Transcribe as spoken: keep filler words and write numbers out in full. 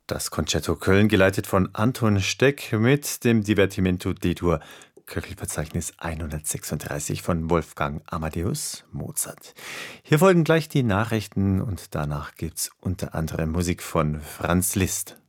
Das Concerto Köln, geleitet von Anton Steck mit dem Divertimento D-Dur, Köchelverzeichnis hundertsechsunddreißig von Wolfgang Amadeus Mozart. Hier folgen gleich die Nachrichten und danach gibt's unter anderem Musik von Franz Liszt.